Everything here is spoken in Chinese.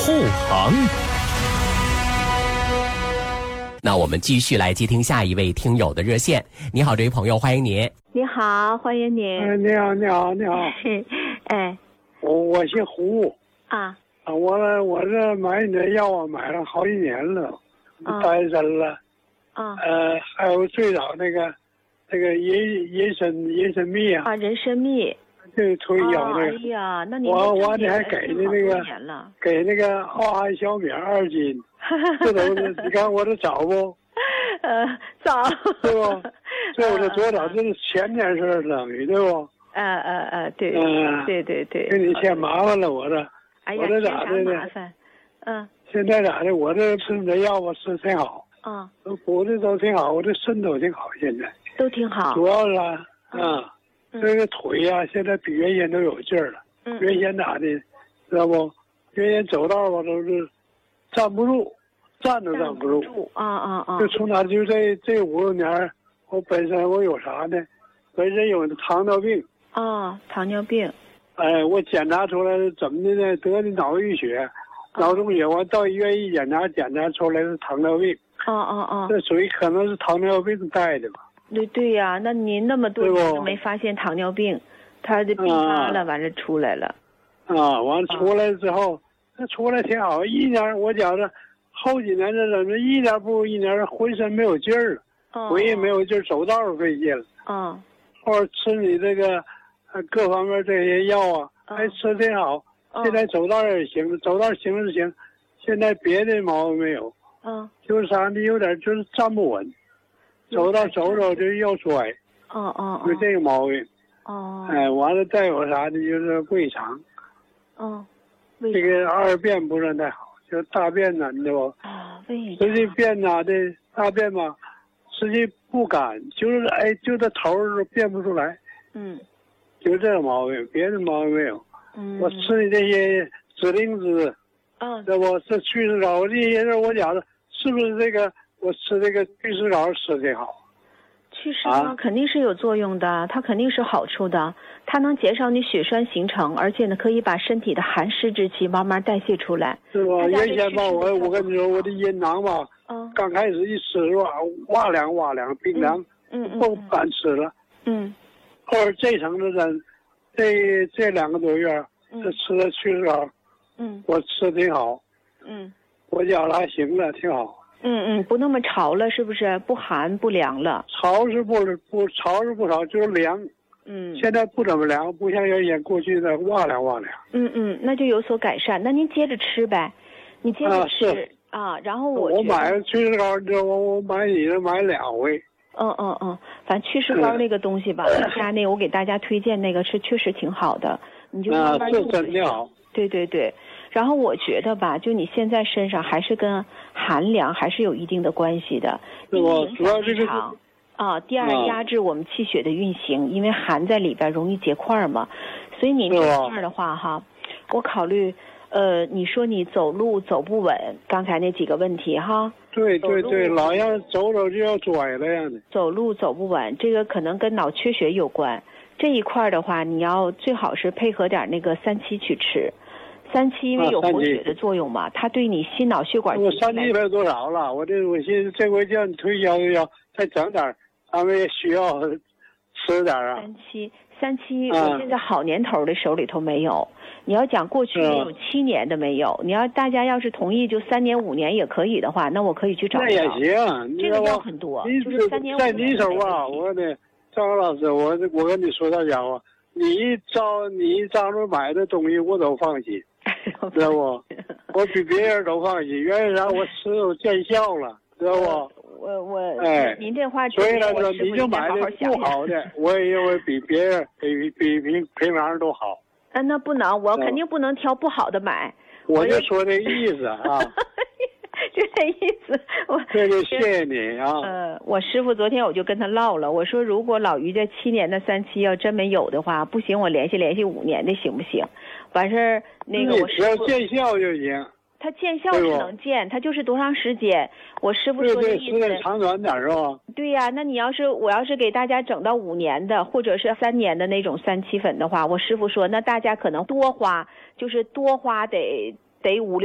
后行。那我们继续来接听下一位听友的热线。你好，这位朋友，欢迎您。 你好，欢迎您。 你好，你好，你好。 哎， 我姓胡啊。 我这买你的药啊，买了好几年了，单身了。还有最早那个人参蜜啊。 人参蜜。 这推销那个。 哎呀，那你我还给的那个奥汉小米2斤，这都是你看我这早不？ 早。 对不？这我这多少？这是前年事等于对不？ 对。对。 给你添麻烦了，我这。 哎呀， 我这咋的呢？ 麻烦。 现在咋的？我这吃你的药吧，吃挺好。补的都挺好，我这肾都挺好，现在。 都挺好。 主要是这个腿呀，现在比原先都有劲儿了。原先咋的，知道不？原先走道吧都是站不住，站都站不住。就从哪就这5、6年，我本身我有啥呢？本身有糖尿病。 糖尿病。 我检查出来怎么的呢？得的脑溢血、脑中血，完到医院一检查出来是糖尿病。这属于可能是糖尿病带的吧？ 对呀，那您那么多年都没发现糖尿病，他的并发了，完了出来了。 完了出来之后，那出来挺好。一年我觉着后几年这怎么一年不如一年，浑身没有劲儿了，腿也没有劲儿，走道费劲了。或者吃你这个各方面这些药啊，还吃挺好。现在走道也行，走道行是行，现在别的毛病没有。就是啥呢？有点就是站不稳，走道走就要摔。就这个毛病。完了再有啥呢？就是胃肠。这个二便不是太好，就大便呢，你知道不？实际便哪的大便吧，实际不干，就是就这头儿便不出来。就这个毛病，别的毛病没有。我吃你这些指令子，这不是祛湿膏这些事，我觉得是不是这个我吃这个祛湿膏吃的挺好？ 祛湿膏肯定是有作用的，它肯定是好处的，它能减少你血栓形成，而且呢可以把身体的寒湿之气慢慢代谢出来。 是吧？原先吧，我跟你说，我的阴囊吧，刚开始一吃吧，哇凉冰凉，不敢吃了。后来这层子呢，这2个多月，这吃了祛湿膏，我吃挺好。我觉得还行了，挺好。 不那么潮了，是不是？不寒不凉了。 潮是不潮，就是凉。现在不怎么凉，不像原先过去的哇凉。 那就有所改善。那您接着吃呗，你接着吃然后我买祛湿膏，我买你的买2回。 反正祛湿膏那个东西吧，家那我给大家推荐那个是确实挺好的，你就慢慢用。 是真的好。 对。然后我觉得吧，就你现在身上还是跟寒凉还是有一定的关系的， 主要这个第二压制我们气血的运行，因为寒在里边容易结块嘛，所以你这块的话哈，我考虑你说你走路走不稳，刚才那几个问题哈。 对，老要走就要拽了呀。 走路走不稳，这个可能跟脑缺血有关。这一块的话，你要最好是配合点那个3七去吃。3七因为有活血的作用嘛，它对你心脑血管。 我3七赔多少了？我寻思这回叫你推销要再整点，咱们也需要吃点啊。 3七，我现在好年头的手里头没有。你要讲过去有7年的没有，你要大家要是同意就3年5年也可以的话，那我可以去找。 那也行， 这个药很多，就是3年5年。 在你手啊，我呢，张老师，我跟你说大家伙，你一张罗买的东西我都放心。知道不？我比别人都放心，原因啥？我吃有见效了，知道不？ 您这话， 所以来说，你就买的不好的，我也认为比别人比平常人都好。 那不能，我肯定不能挑不好的买。 我就说这意思啊。 就这意思， 这就谢谢你啊。 我师傅昨天我就跟他唠了，我说如果老于这7年的3七要真没有的话，不行，我联系5年的行不行？完事儿那个我师傅只要见效就行。 他见效是能见，他就是多长时间？我师傅说的意思。 对，长短点是吧？ 对呀，那我要是给大家整到5年的，或者是3年的那种3七粉的话，我师傅说那大家可能多花得5、6